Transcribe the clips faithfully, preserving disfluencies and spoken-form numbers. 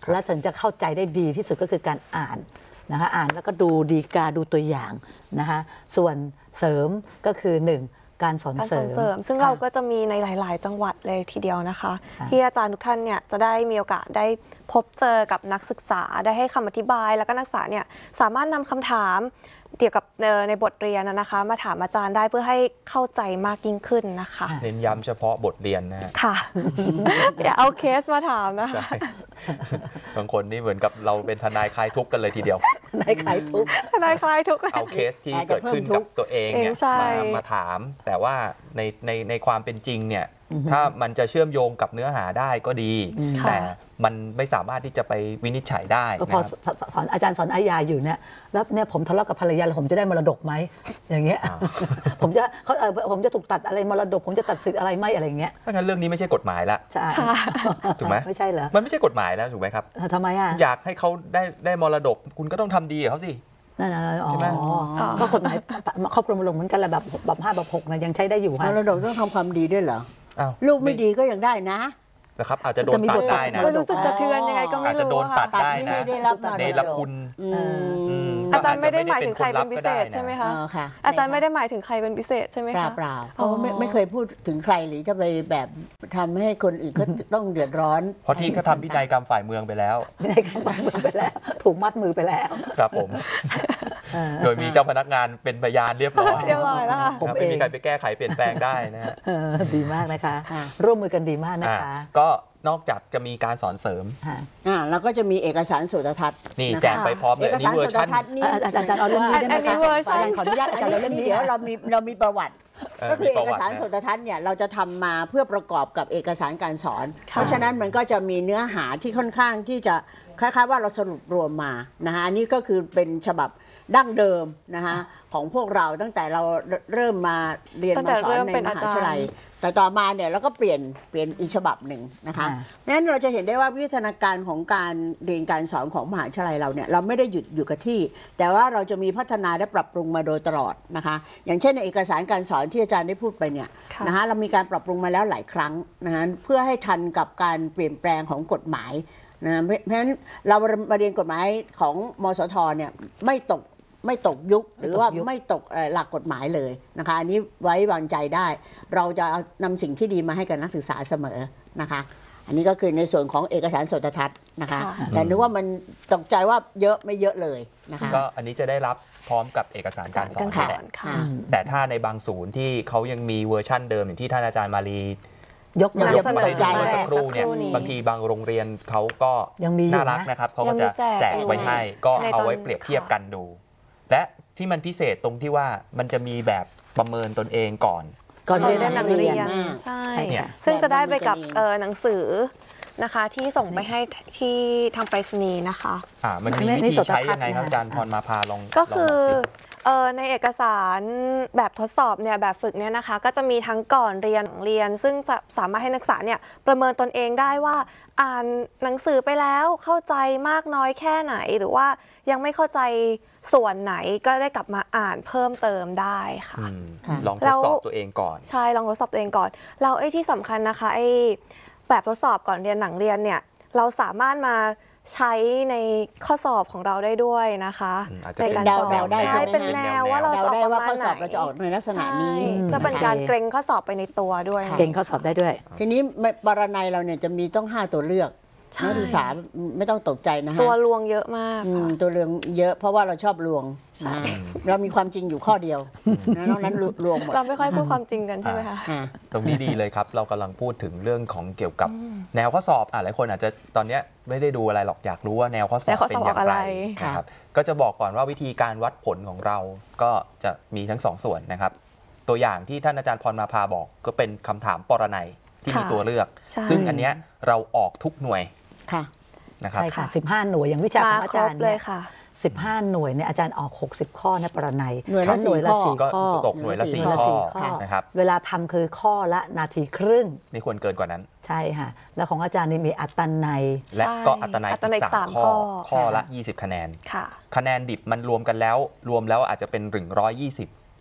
และถึงจะเข้าใจได้ดีที่สุดก็คือการอ่านนะคะอ่านแล้วก็ดูดีกาดูตัวอย่างนะคะส่วนเสริมก็คือหนึ่งการสอนเสริมซึ่งเราก็จะมีในหลายๆจังหวัดเลยทีเดียวนะคะที่อาจารย์ทุกท่านเนี่ยจะได้มีโอกาสได้พบเจอกับนักศึกษาได้ให้คำอธิบายแล้วก็นักศึกษาเนี่ยสามารถนำคำถามเกี่ยวกับในบทเรียนนะคะมาถามอาจารย์ได้เพื่อให้เข้าใจมากยิ่งขึ้นนะคะเน้นย้ำเฉพาะบทเรียนนะค่ะอย่าเอาเคสมาถามนะคะบางคนนี่เหมือนกับเราเป็นทนายคลายทุกข์กันเลยทีเดียวทนายคลายทุกข์ทนายคลายทุกข์เอาเคสที่เกิดขึ้นกับตัวเองเนี่ยมามาถามแต่ว่าในในในความเป็นจริงเนี่ยถ้ามันจะเชื่อมโยงกับเนื้อหาได้ก็ดีแต่มันไม่สามารถที่จะไปวินิจฉัยได้ก็พอสอนอาจารย์สอนอาญาอยู่เนี่ยแล้วเนี่ยผมทะเลาะกับภรรยาผมจะได้มรดกไหมอย่างเงี้ยผมจะเขาผมจะถูกตัดอะไรมรดกผมจะตัดสิทธิ์อะไรไหมอะไรเงี้ยถ้างั้นเรื่องนี้ไม่ใช่กฎหมายละใช่ถูกไหมไม่ใช่เหรอมันไม่ใช่กฎหมายแล้วถูกไหมครับทำไมอ่ะอยากให้เขาได้ได้มรดกคุณก็ต้องทำดีกับเขาสินั่นนะอ๋อก็กฎหมายครอบครัวมรดกเหมือนกันแหละแบบแบบห้าแบบหกนะยังใช้ได้อยู่มรดกต้องทำความดีด้วยเหรอลูกไม่ดีก็ยังได้นะนะครับอาจจะโดนตัดได้นะรู้สึกสะเทือนยังไงก็ไม่รู้อาจจะโดนตัดได้นะเนรคุณอาจารย์ไม่ได้หมายถึงใครเป็นพิเศษใช่ไหมคะอาจารย์ไม่ได้หมายถึงใครเป็นพิเศษใช่ไหมคะเปล่าเพราะไม่ไม่เคยพูดถึงใครหรือจะไปแบบทำให้คนอื่นเขาต้องเดือดร้อนเพราะที่เขาทำพินัยกรรมฝ่ายเมืองไปแล้วพินัยกรรมฝ่ายเมืองไปแล้วถูกมัดมือไปแล้วครับผมโดยมีเจ้าพนักงานเป็นพยานเรียบร้อยเรียบร้อยแล้วค่ะไม่มีใครไปแก้ไขเปลี่ยนแปลงได้นะฮะดีมากนะคะร่วมมือกันดีมากนะคะก็นอกจากจะมีการสอนเสริมอ่าแล้วก็จะมีเอกสารโสตทัศน์นี่แจ้งไปพร้อมเลยอันนี้เวอร์ชันอาจารย์เอาเรื่องนี้ได้ไหมคะขออนุญาตอาจารย์เรื่องนี้เดี๋ยวเรามีเรามีประวัติก็คือเอกสารโสตทัศน์เนี่ยเราจะทำมาเพื่อประกอบกับเอกสารการสอนเพราะฉะนั้นมันก็จะมีเนื้อหาที่ค่อนข้างที่จะคล้ายๆว่าเราสรุปรวมมานะคะอันนี้ก็คือเป็นฉบับดั้งเดิมนะคะของพวกเราตั้งแต่เราเริ่มมาเรียนมาสอนในมหาวิทยาลัยแต่ต่อมาเนี่ยเราก็เปลี่ยนเปลี่ยนอีกฉบับหนึ่งนะคะนั้นเราจะเห็นได้ว่าวิทยาการของการเรียนการสอนของมหาวิทยาลัยเราเนี่ยเราไม่ได้หยุดอยู่กับที่แต่ว่าเราจะมีพัฒนาและปรับปรุงมาโดยตลอดนะคะอย่างเช่นในเอกสารการสอนที่อาจารย์ได้พูดไปเนี่ยนะคะเรามีการปรับปรุงมาแล้วหลายครั้งนะคะเพื่อให้ทันกับการเปลี่ยนแปลงของกฎหมายนะเพราะฉะนั้นเรามาเรียนกฎหมายของมสทเนี่ยไม่ตกไม่ตกยุคหรือว่าไม่ตกหลักกฎหมายเลยนะคะอันนี้ไว้วางใจได้เราจะนำสิ่งที่ดีมาให้กับนักศึกษาเสมอนะคะอันนี้ก็คือในส่วนของเอกสารโสตทัศน์นะคะแต่นึกว่ามันตกใจว่าเยอะไม่เยอะเลยนะคะก็อันนี้จะได้รับพร้อมกับเอกสารการสอนแหละแต่ถ้าในบางศูนย์ที่เขายังมีเวอร์ชั่นเดิมอย่างที่ท่านอาจารย์มาลียกยกมาให้ดูเมื่อสักครู่เนี่ยบางทีบางโรงเรียนเขาก็น่ารักนะครับเขาก็จะแจกไว้ให้ก็เอาไว้เปรียบเทียบกันดูและที่มันพิเศษตรงที่ว่ามันจะมีแบบประเมินตนเองก่อนก่อนเรียนนักเรียนใช่ซึ่งจะได้ไปกับหนังสือนะคะที่ส่งไปให้ที่ทางไปรษณีย์นะคะอ่ามันมีวิธีใช้ยังไงครับอาจารย์พรมาพาลองก็คือในเอกสารแบบทดสอบเนี่ยแบบฝึกเนี่ยนะคะก็จะมีทั้งก่อนเรียนหลังเรียนซึ่งจะสามารถให้นักศึกษาเนี่ยประเมินตนเองได้ว่าอ่านหนังสือไปแล้วเข้าใจมากน้อยแค่ไหนหรือว่ายังไม่เข้าใจส่วนไหนก็ได้กลับมาอ่านเพิ่มเติมได้ค่ะลองทดสอบตัวเองก่อนใช่ลองทดสอบตัวเองก่อนเราไอ้ที่สำคัญนะคะไอ้แบบทดสอบก่อนเรียนหลังเรียนเนี่ยเราสามารถมาใช้ในข้อสอบของเราได้ด้วยนะคะในการสอบได้ใช่เป็นแนวว่าเราจะออกว่าข้อสอบเราจะออกในลักษณะนี้ก็เป็นการเกรงข้อสอบไปในตัวด้วยเกรงข้อสอบได้ด้วยทีนี้ปรนัยเราเนี่ยจะมีต้องห้าตัวเลือกนักศึกษาไม่ต้องตกใจนะฮะตัวลวงเยอะมากตัวลวงเยอะเพราะว่าเราชอบลวงเรามีความจริงอยู่ข้อเดียวนอกนั้นลวงหมดเราไม่ค่อยพูดความจริงกันใช่ไหมคะตรงนี้ดีเลยครับเรากำลังพูดถึงเรื่องของเกี่ยวกับแนวข้อสอบอ่ะหลายคนอาจจะตอนนี้ไม่ได้ดูอะไรหรอกอยากรู้ว่าแนวข้อสอบเป็นอย่างไรนะครับก็จะบอกก่อนว่าวิธีการวัดผลของเราก็จะมีทั้งสองส่วนนะครับตัวอย่างที่ท่านอาจารย์พรมาพาบอกก็เป็นคำถามปรนัยที่มีตัวเลือกซึ่งอันเนี้ยเราออกทุกหน่วยค่ะนะครับใช่ค่ะสิบห้าหน่วยอย่างวิชาของอาจารย์เนี่ยสิบห้าหน่วยเนี่ยอาจารย์ออกหกสิบข้อในปรนัยหน่วยละสี่ข้อตกหน่วยละสี่ข้อนะครับเวลาทำคือข้อละนาทีครึ่งไม่ควรเกินกว่านั้นใช่ค่ะแล้วของอาจารย์นี่มีอัตนัยและก็อัตนัยอีกสามข้อข้อละยี่สิบคะแนนคะแนนดิบมันรวมกันแล้วรวมแล้วอาจจะเป็นหนึ่งร้อยยี่สิบ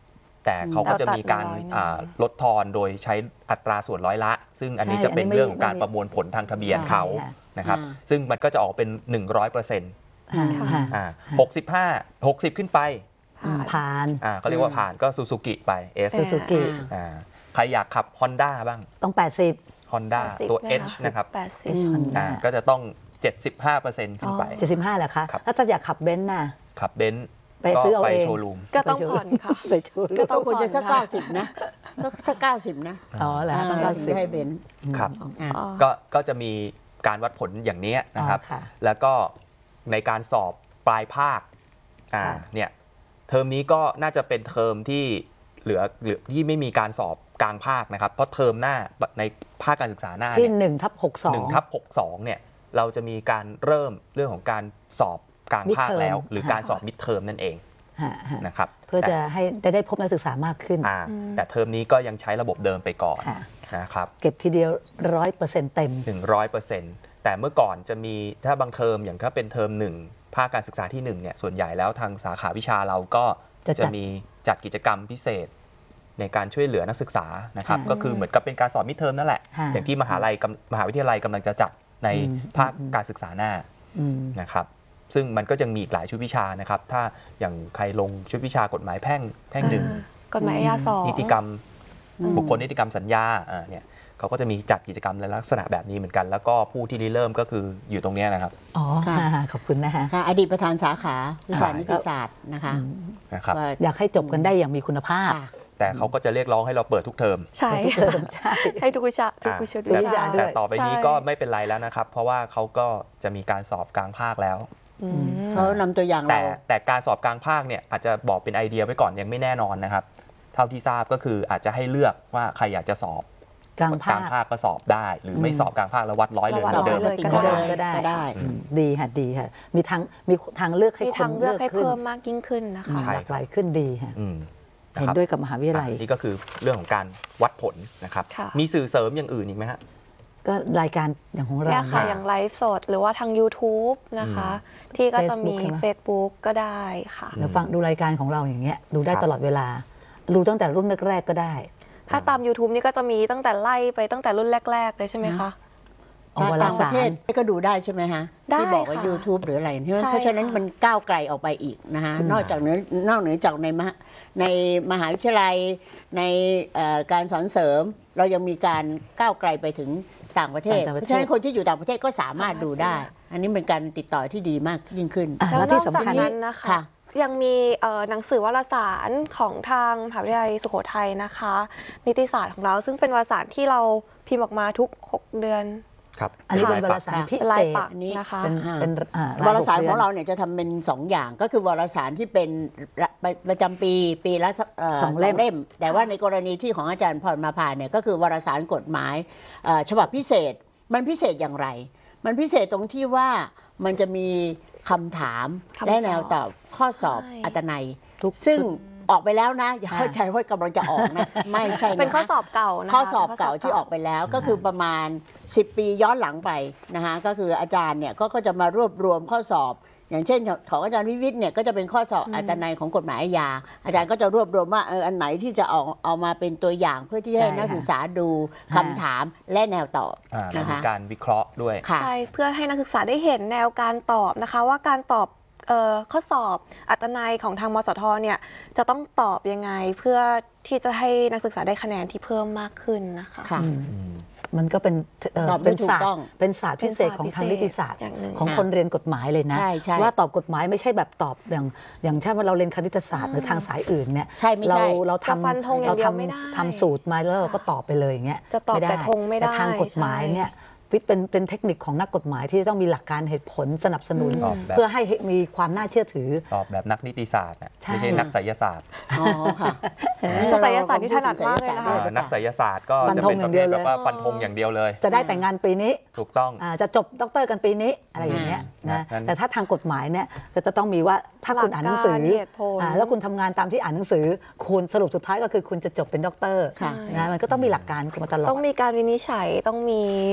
แต่เขาก็จะมีการแล้วตัดร้อยหนึ่งอ่าลดทอนโดยใช้อัตราส่วนร้อยละ ซึ่งอันนี้ใช่จะเป็นอันนี้ไม่เรื่องของการไม่ประมวลผลทางทะเบียนใช่เขาค่ะนะครับอ่าซึ่งมันก็จะออกเป็น หนึ่งร้อยเปอร์เซ็นต์อ่าฮะอ่าหกสิบห้า หกสิบขึ้นไปอืมผ่านอ่าเขาเรียกว่าผ่านก็ซูซูกิไป S ซูซูกิอ่าใครอยากขับ Honda บ้างต้อง แปดสิบ Honda แปดสิบตัวเนี่ย H นะครับแปดสิบ H Honda อ่าก็จะต้อง เจ็ดสิบห้าเปอร์เซ็นต์ ขึ้นไปเจ็ดสิบห้าเหรอคะครับแล้วถ้าอยากขับเบนซ์น่ะขับเบนซ์ไปซื้อเอาไปเองโชว์รูมก็ต้องผ่อนค่ะไปโชว์ก็รูมต้ก็องควรจะสักผ่อนเก้าค่ะสิบนะสักสักเก้าสิบนะอ๋อเหรอฮะต้องเราเก้าถึงสิบจะให้เบนซ์ครับอ่าอ๋อก็ก็จะมีการวัดผลอย่างนี้นะครับอ๋อค่ะแล้วก็ในการสอบปลายภาคอ่าค่ะเนี่ยเทอมนี้ก็น่าจะเป็นเทอมที่เหลือเหลือที่ไม่มีการสอบกลางภาคนะครับ เพราะเทอมหน้าในภาคการศึกษาหน้าที่เนี่ยหนึ่งทับหกสองหนึ่งทับหกสองเนี่ยเราจะมีการเริ่มเรื่องของการสอบกลางภาค Midterm แล้ว หรือค่ะการสอบมิดเทอมนั่นเองฮะฮะนะครับเพื่อแต่จะให้ได้ได้พบนักศึกษามากขึ้นอ่าแต่เทอมนี้ก็ยังใช้ระบบเดิมไปก่อนค่ะนะครับเก็บทีเดียวร้อยเปอร์เซ็นต์เต็มหนึ่งร้อยเปอร์เซ็นต์ แต่เมื่อก่อนจะมีถ้าบางเทอมอย่างถ้าเป็นเทอมหนึ่งภาคการศึกษาที่หนึ่งเนี่ยส่วนใหญ่แล้วทางสาขาวิชาเราก็จะจัดจะมีจัดกิจกรรมพิเศษในการช่วยเหลือนักศึกษานะครับค่ะก็คือเหมือนกับเป็นการสอบมิดเทอมนั่นแหละค่ะอย่างที่มหาลัยกำมหาวิทยาลัยกำลังจะจัดในอืมภาคการศึกษาหน้าอืมนะครับซึ่งมันก็จะมีอีกหลายชุดวิชานะครับถ้าอย่างใครลงชุดวิชากฎหมายแพ่งแพ่งหนึ่งกฎหมายอาญาสองนิติกรรมบุคคลนิติกรรมสัญญาอ่าเนี่ยเขาก็จะมีจัดกิจกรรมในลักษณะแบบนี้เหมือนกัน แล้วก็ผู้ที่ริเริ่มก็คืออยู่ตรงเนี้ยนะครับอ๋อค่ะขอบคุณนะคะค่ะอดีตประธานสาขาวิชาใช่นิติศาสตร์นะคะนะครับว่าอยากให้จบกันได้อย่างมีคุณภาพค่ะแต่เขาก็จะเรียกร้องให้เราเปิดทุกเทอมใช่ทุกเทอมใช่ให้ทุกวิชาทุกวิชาทุกวิชาด้วยแต่ต่อไปนี้ใช่ก็ไม่เป็นไรแล้วนะครับ เพราะว่าเขาก็จะมีการสอบกลางภาคแล้วอืมเขานำตัวอย่างแต่เราแต่การสอบกลางภาคเนี่ยอาจจะบอกเป็นไอเดียไว้ก่อนยังไม่แน่นอนนะครับ เท่าที่ทราบก็คืออาจจะให้เลือกว่าใครอยากจะสอบกลางกลาภาง คภาคก็สอบได้ หรือไม่สอบกลางภาคแล้ววัดร้อยเลยวัดเหมือนร้เดิอยมเลยก็เดิได้มก็ได้ก็ได้อืมดีค่ะดีค่ะ มีทางมีทางเลือกให้มีคทาน งเลือกเลือกให้ขึ้นเพิ่มมากยิ่งขึ้นนะคะใช่หลากหลายขึ้นดีค่ะอืมนะเห็นครับด้วยกับมหาวิทยาลัยอ่ะนี่ก็คือเรื่องของการวัดผลนะครับค่ะมีสื่อเสริมอย่างอื่นอีกไหมฮะก็รายการอย่างของเราเนี่ยค่ะอ่าอย่างไลฟ์สดหรือว่าทาง YouTube นะคะ ที่ก็จะมี Facebook ใช่ไหม Facebook ก็ได้ค่ะแล้วฟังดูรายการของเราอย่างเงี้ยดูได้ครับตลอดเวลา ดูตั้งแต่รุ่นแรกๆก็ได้ถ้าตาม YouTube นี่ก็จะมีตั้งแต่ไล่ไปตั้งแต่รุ่นแรก ๆ เลยใช่ไหมคะออกวารต่างปสาระเทศรก็ดูได้ใช่ไหมฮะได้ที่บอกว่าค่ะ YouTube หรืออะไรเพราะใช่เพราะฉะนั้นค่ะมันก้าวไกลออกไปอีกนะฮะนอกจากเนื้อนอกเหนือจากในมหาในมหาวิทยาลัยในเอ่อการสอนเสริม เรายังมีการก้าวไกลไปถึงต่างประเทศต่างประเพเทศราะฉะนั้นคนที่อยู่ต่างประเทศก็สามารถดูได้ อันนี้เป็นการติดต่อที่ดีมากยิ่งขึ้นอ่ะแล้วแล้วนที่อกจากสำคัญนั้นนะคะค่ะยังมีเอ่อหนังสือวารสารของทางมหาวิทยาลัยสุโขทัยนะคะ นิติศาสตร์ของเราซึ่งเป็นวารสารที่เราพิมพ์ออกมาทุก หก เดือนครับอันนี้เป็นวารปักสารพิเป็นเศลายษปักอันนี้นะคะเป็นอ่าเป็นอ่ารารสารยหกดืขนองเราเนี่ยจะทำเป็นสองอย่างก็คือวารสารที่เป็นประจำปีปีละเอ่อสองเล่มแต่ว่าในกรณีที่ของอาจารย์พรมาพาเนี่ยก็คือวารสารกฎหมายเอ่อฉบับพิเศษมันพิเศษอย่างไร มันพิเศษตรงที่ว่ามันจะมีคำถามคำตอบและแนวตอบข้อสอบใช่อัตนัยทุกซึ่งชุดออกไปแล้วนะ อย่าเข้าอ่าใจว่ากำลังจะออกนะ ไม่ใช่นะเป็นข้อสอบเก่านะคะข้อสอบเก่าที่ออกไปแล้วก็คือประมาณ สิบ ปีย้อนหลังไปนะคะก็คืออาจารย์เนี่ยก็ก็จะมารวบรวมข้อสอบ อย่างเช่นของอาจารย์วิวิทย์เนี่ยก็จะเป็นข้อสอบอัตนัยของกฎหมายอาญาอาจารย์ก็จะรวบรวมว่าเอออันไหนที่จะเอาเอามาเป็นตัวอย่างเพื่อที่ให้ใช่นักค่ะศึกษาดูคำถามและแนวตอบอ่าแล้วนะมีคะการวิเคราะห์ด้วยค่ะใช่เพื่อให้นักศึกษาได้เห็นแนวการตอบนะคะ ว่าการตอบเอ่อข้อสอบอัตนัยของทางมสทเนี่ยจะต้องตอบยังไงเพื่อที่จะให้นักศึกษาได้คะแนนที่เพิ่มมากขึ้นนะคะค่ะมันก็เป็นเอ่อตอบได้เป็นถูกศาสตต้ร์องเป็นศาสตร์พิเศษของทางนิติศาสตร์อย่างหนึ่งของคนเรียนกฎหมายเลยนะใช่ใช่ว่าตอบกฎหมายไม่ใช่แบบตอบอย่างอย่างเช่นว่าเราเรียนคณิตศาสตร์หรือทางสายอื่นเนี่ยใช่ไม่ใช่เราเราจะฟันธงทำอย่าเรางเดียวไม่ได้ทำทำสูตรมาแล้วเราก็ตอบไปเลยอย่างเงี้ยจะตอบแต่ธงไม่ได้แต่ทางกฎหมายเนี่ยวิทย์เป็นเป็นเทคนิคของนักกฎหมายที่ต้องมีหลักการเหตุผลสนับสนุนตอบแบบเพื่อให้มีความน่าเชื่อถือตอบแบบนักนิติศาสตร์น่ะใช่ไม่ใช่นักไสยศาสตร์อ๋อค่ะไสยศาสตร์ที่ถนัดมากเลยนะคะอ่านักไสยศาสตร์ก็ฟันจะธเป็งนอปย่างระเดีเภยวทเลยแบบว่าฟันธงอย่างเดียวเลยจะได้แต่งงานปีนี้ถูกต้องอ่าจะจบด็อกเตอร์กันปีนี้อะไรอย่างเงี้ยอืมนะงั้นแต่ถ้าทางกฎหมายเนี่ยก็จะต้องมีว่าถ้าคุณอ่านหนังสือหลักการเหตุผลอ่าแล้วคุณทำงานตามที่อ่านหนังสือคุณสรุปสุดท้ายก็คือคุณจะจบเป็นด็อกเตอร์ค่ะนะมันก็ต้องมีหลักการมาตลอดต้องมีการวินิจฉัยต้องมีเอ่อ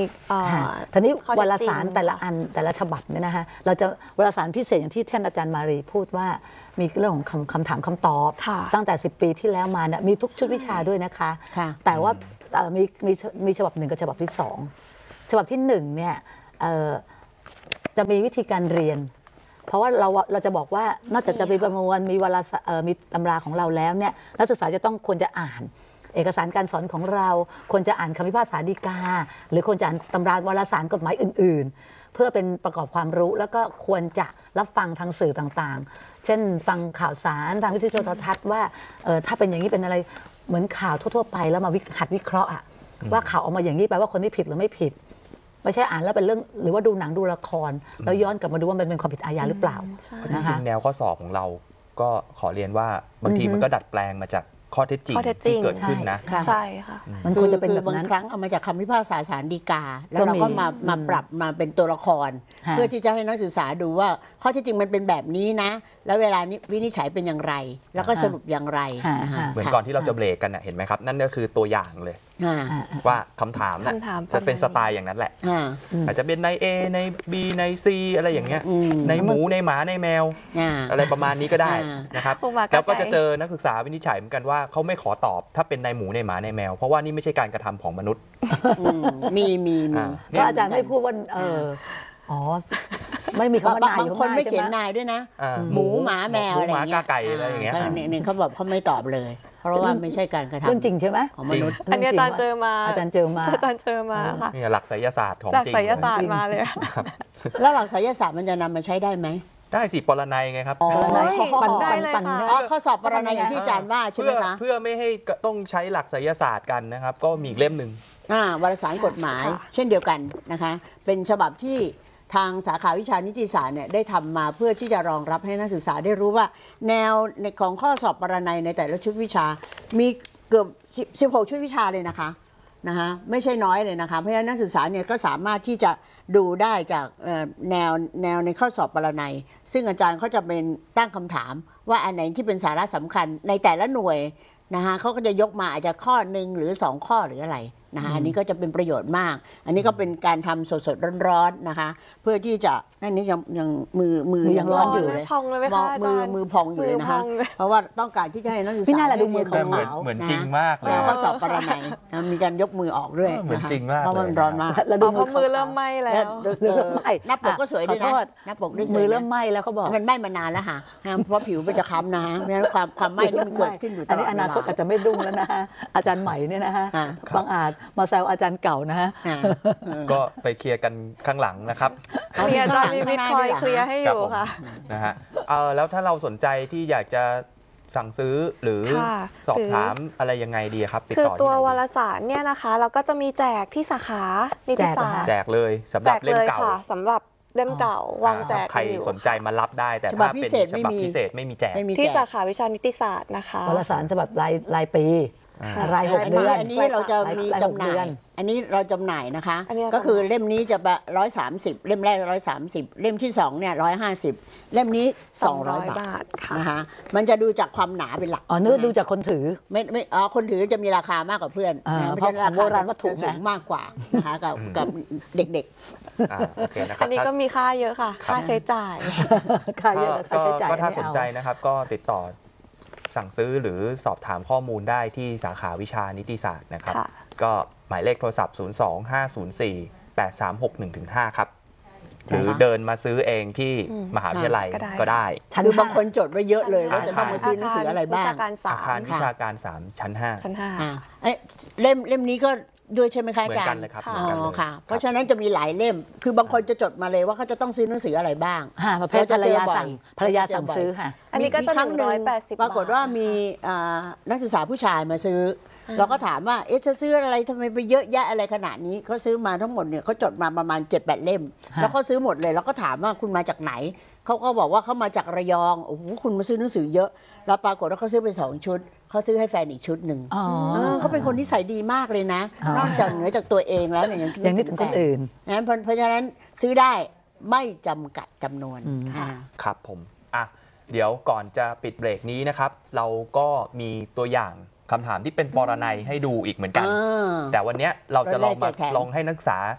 ค่ะทีนี้ข้อเท็จวารสารจริงแต่ละอันแต่ละฉบับเนี่ยนะคะเราจะวารสารพิเศษอย่างที่ท่านอาจารย์มารีพูดว่ามีเรื่องของคำคำถามคำตอบค่ะตั้งแต่สิบปีที่แล้วมาเนี่ยมีทุกชุดวิชาด้วยนะคะค่ะแต่ว่าเอ่อมีมีมีฉบับหนึ่งกับฉบับที่สองฉบับที่หนึ่งเนี่ยเอ่อจะมีวิธีการเรียน เพราะว่าเราเราจะบอกว่านอกจากจะมีประมวลมีวารสารเอ่อมีตำราของเราแล้วเนี่ยนักศึกษาจะต้องควรจะอ่าน เอกสารการสอนของเราควรจะอ่านคำพิพากษาฎีกา หรือควรจะอ่านตำราวารสารกฎหมายอื่น ๆ เพื่อเป็นประกอบความรู้แล้วก็ควรจะรับฟังทางสื่อต่างๆ เช่นฟังข่าวสารทางวิทยุโทรทัศน์ว่าเอ่อถ้าเป็นอย่างนี้เป็นอะไรเหมือนข่าวทั่ว ๆ ไปแล้วมาวิหัดวิเคราะห์อะว่าข่าวออกมาอย่างนี้แปลว่าคนที่ผิดหรือไม่ผิด ไม่ใช่อ่านแล้วเป็นเรื่องหรือว่าดูหนังดูละครแล้วย้อนกลับมาดูว่ามันเป็นความผิดอาญาหรือเปล่าใช่จนะริคะงๆแนวข้อสอบของเราก็ขอเรียนว่าบางทีมันก็ดัดแปลงมาจากข้อเท็จจริงข้อเท็จจริที่งเกิดขึ้นนะค่ะใช่ค่ะมันควรจะเป็นแบบบางนั้นครั้งเอามาจากคำพิพากษาศาลฎีกา แล้วก็เรามีก็มามาปรับมาเป็นตัวละครฮะเพื่อที่จะให้นักศึกษาดูว่าข้อที่จริงมันเป็นแบบนี้นะ แล้วเวลานี้วินิจฉัยเป็นอย่างไร แล้วก็สรุปอย่างไรฮะนะฮะฮะเหมือนก่อนที่เราจะเบรกกันน่ะเห็นไหมครับ นั่นก็คือตัวอย่างเลยอ่าอ่าว่าคำถามน่ะคำถามจะเป็นประมาณสไตล์อย่างนั้นแหละอ่าอาจจะเป็นใน A ใน B ใน C อะไรอย่างเงี้ยอืมในหมูในหมาในแมวอ่าอะไรประมาณนี้ก็ได้อ่านนะครับคงมาแล้วก็เข้าใจจะเจอนักศึกษาวินิจฉัยเหมือนกันว่าเขาไม่ขอตอบถ้าเป็นในหมูในหมาในแมว เพราะว่านี่ไม่ใช่การกระทำของมนุษย์อืมมีมีมีอ่าเพราะอาจารย์ไม่พูดว่าเอออ๋อไม่มีคำว่านายบางอยู่คนข้างหน้าไม่ใช่เขียนไหมนายด้วยนะอ่าหมูหมาแมวหมูอะไรหมาเงี้ยกาไก่อะไรอย่างเงี้ยาเนี่ยเนี่ยเขาบอกเขาไม่ตอบเลย เพราะว่าไม่ใช่การกระทำเรื่องจริงใช่ไหมของมนุษย์อันนี้อาจารย์เจอมาอาจารย์เจอมาอาจารย์เจอมาค่ะนี่หลักไสยศาสตร์ของจากจริงไสยศาสตจริร์งมาเลยแล้วหลักไสยศาสตร์มันจะนำมาใช้ได้ไหมได้สิปรนัยไงครับปรนัยโอ้ยปันได้ปันเลยปันค่ะใช่ไหมอ๋อข้อสอบปรนัยอย่างที่อาจารย์ว่าใช่ไหมเพื่อคะเพื่อไม่ให้ต้องใช้หลักไสยศาสตร์กันนะครับ ก็มีอีกเล่มหนึ่งอ่าวารสารกฎหมายค่ะเช่นเดียวกันนะคะ เป็นฉบับที่ทางสาขาวิชานิติศาสตร์เนี่ยได้ทำมาเพื่อที่จะรองรับให้นักศึกษาได้รู้ว่า แนวในของข้อสอบปรนัยในแต่ละชุดวิชา มีเกือบสิบหกชุดวิชาเลยนะคะนะคะไม่ใช่น้อยเลยนะคะเพราะฉะนั้นนักศึกษาเนี่ยก็สามารถที่จะดูได้จากเอ่อแนวแนวในข้อสอบปรนัย ซึ่งอาจารย์เขาจะเป็นตั้งคำถาม ว่าอันไหนที่เป็นสาระสำคัญในแต่ละหน่วยนะคะเขาก็จะยกมาอาจจะข้อหนึ่งหรือสองข้อหรืออะไรนะคะอันนี้ก็จะเป็นประโยชน์มาก อันนี้ก็เป็นการทำสดๆร้อนๆนะคะ เพื่อที่จะนั่นนี่ยังยังมือมือมือยังร้อนอยู่เลยพองเลยไหมคะอามืจาอรย์มือพองอยู่เลยนะคะมือพองเลยเพราะว่าต้องการที่จะให้นักศึกษาพี่น่าละดูมือแต่เหมือนขาวๆเหมือนจริงมากเลยแล้วข้อสอบปรนัยนะมีการยกมือออกด้วยเหมือนะคะ จริงมากเพราะมันเลยร้อนมากแล้วอ๋ดูอเพราะมือขาวๆเริ่มไหม้แล้วแล้วมือเริ่มไหม้หน้าปกก็สวยด้วยขอนะโทษหน้าปกด้วยสวยมือนะเริ่มไหม้แล้วเขาบอกมันไหม้มานานแล้วค่ะเพราะผิวมันจะค้ำนะฮะเพราะฉะนั้นความความไหม้นี่มันเกิดขึ้นอยู่ตอันลอนี้ดอนาคตเวลอาจจะไม่รุ่งแล้วนะฮะอาจารย์ใหม่เนี่ยนะฮะอ่าบางอาจมาแซวอาจารย์เก่านะฮะอ่าก็ไปเคลียร์กันข้างหลังนะครับมีอาจารย์มีวิทย์คอยเคลียร์ให้อยู่ค่ะนะฮะเออแล้วถ้าเราสนใจที่อยากจะสั่งซื้อหรือค่ะสอบถามอะไรยังไงดีครับ ติดคือต่อตัวที่ไหนวารดีสารเนี่ยนะคะ เราก็จะมีแจกที่สาขานิติศาสตร์แจกเลยสำหแจรับกเล่เลมยเก่าค่ะสำหรับเล่มเก่าวางแจกใครอยู่สนใจมารับได้ แต่ฉบับถ้าเป็นพิเศษฉไม่บับมีพิเศษไม่มีแจกไม่มีที่แจกสาขาวิชานิติศาสตร์นะคะวารสารฉบับรายรายปีค่ะรายหกอันเดืนี้อนอันนี้เราจะมีรายจำหน่าเดือย นอันนี้เราจำหน่ายนะคะอันนี้ก็คือเล่มนี้จะแบบร้อยสามสิบเล่มแรกร้อยสามสิบเล่มที่สองเนี่ยร้อยห้าสิบเล่มนี้สองร้อยบาทค่ะนะคะมันจะดูจากความหนาเป็นหลักอ๋อนึกดูจากคนถือไม่ไม่อ๋อคนถือจะมีราคามากกว่าเพื่อนอ่านะเพราะของโบราณวัตถุจะสูงไงมากกว่านะคะกับกับเด็กอ่าโอเคนะครัอับนนี้ก็มีค่าเยอะค่ะ ค่าใช้จ่ายค่าเยอะนะค่าก็ใช้จ่ายก็ถ้าไม่สนเอใจนะครับก็ติดต่อสั่งซื้อหรือสอบถามข้อมูลได้ที่สาขาวิชานิติศาสตร์นะครับค่ะก็หมายเลขโทรศัพท์ ศูนย์ สอง ห้า ศูนย์ สี่ แปด สาม หก หนึ่ง ห้า ครับ หรือเดินมาซื้อเองที่มหาวิทยาลัยก็ได้ก็ได้ๆชั้นคือบางห้คนจดไว้เยอะเลยอาว่าจะต้องมาซื้อหนังสืออะไรบ้างวิชาการสาอาคารมวิชาการ สาม ชั้น ห้าชั้นห้าอ่าเอ๊ะเล่มเล่มนี้ก็ด้วยใช่ไหมคะเหมือาอนจารย์กันเลยครับค่ะเหมือนกันอ๋เลอย ค่ะ เพราะฉะนั้นจะมีหลายเล่ม คือบางคนจะจดมาเลยว่าเขาจะต้องซื้อหนังสืออะไรบ้างอ่าประเภทภรรยาสั่งภรรยาสั่งซื้อค่ะอันนี้ก็จะมีครั้งหนึ่งหนึ่งร้อยแปดสิบปรากฏว่ามีอ่านักศึกษาผู้ชายมาซื้ออเราก็ถามว่าเอ๊ะจะซื้ออะไรทำไมไปเยอะแยะอะไรขนาดนี้เขาซื้อมาทั้งหมดเนี่ยเขาจดมาประมาณ เจ็ดแปด เล่มฮะแล้วเขาซื้อหมดเลยแล้วก็ถามว่าคุณมาจากไหนเขาก็บอกว่าเขามาจากระยองโอ้โหคุณมาซื้อหนังสือเยอะแล้วปรากฏว่าเขาซื้อไปสองชุดเขาซื้อให้แฟนอีกชุดหนึ่งอ๋อเออเขาเป็นคนที่ใส่ดีมากเลยนะอ๋อนอกจากเหนือจากตัวเองแล้วเนี่ยยังยังนึกถึงคนอื่นนั้นเพราะเพราะฉะนั้นซื้อได้ไม่จำกัดจำนวนอืมอ่าครับผมอ่ะเดี๋ยวก่อนจะปิดเบรกนี้นะครับ เราก็มีตัวอย่างคำถามที่เป็นปรนัยให้ดูอีกเหมือนกันอ่าแต่วันเนี้ยเราจะลองมาเราได้แจกแถมลองให้นักศึกษา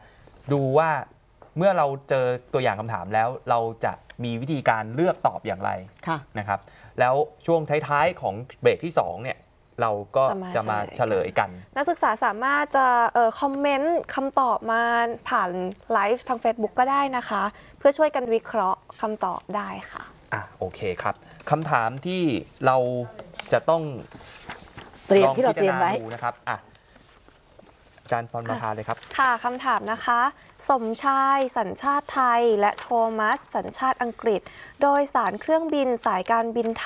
ดูว่าเมื่อเราเจอตัวอย่างคำถามแล้วเราจะมีวิธีการเลือกตอบอย่างไรค่ะนะครับแล้วช่วงท้ายๆของเบรกที่สองเนี่ยเราก็จะจะมามาเฉเฉลลยยกันนักศึกษาสามารถจะเอ่อคอมเมนต์คำตอบมาผ่านไลฟ์ทาง Facebook ก็ได้นะคะ เพื่อช่วยกันวิเคราะห์คำตอบได้ค่ะอ่ะโอเคครับคำถามที่เราจะต้องเตรียมลองที่เราพิเตจารรียมณาไว้ดูนะครับอ่ะอาจารย์พรประภาเลยครับค่ะคำถามนะคะ สมชายสัญชาติไทยและโทมัสสัญชาติอังกฤษ โดยสารเครื่องบินสายการบิน